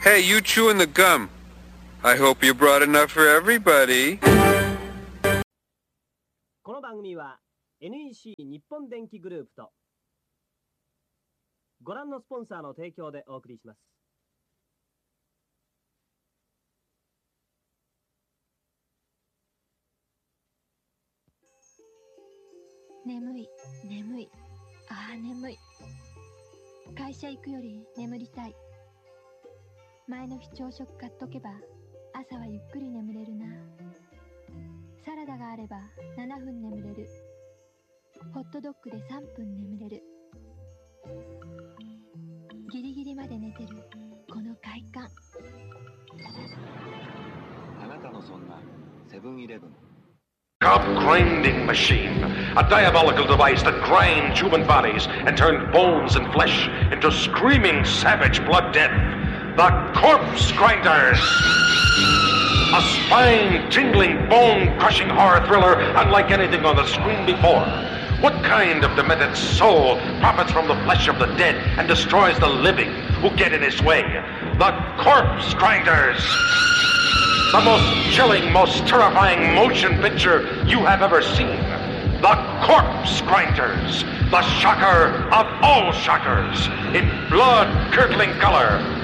Hey, you chewing the gum. I hope you brought enough for everybody. この番組は NEC 日本電機グループとご覧のスポンサーの提供でお送りします。 眠い眠い、ああ眠い。会社行くより眠りたい。前の日朝食買っとけば朝はゆっくり眠れるな。サラダがあれば7分眠れる。ホットドッグで3分眠れる。ギリギリまで寝てるこの快感。 あなたのそんなセブンイレブン。 A grinding machine, a diabolical device that grinds human bodies and turns bones and flesh into screaming savage blood death. The Corpse Grinders! A spine-tingling, bone-crushing horror thriller unlike anything on the screen before. What kind of demented soul profits from the flesh of the dead and destroys the living who get in his way? The Corpse Grinders! The most chilling, most terrifying motion picture you have ever seen. The Corpse Grinders, the shocker of all shockers, in blood-curdling color,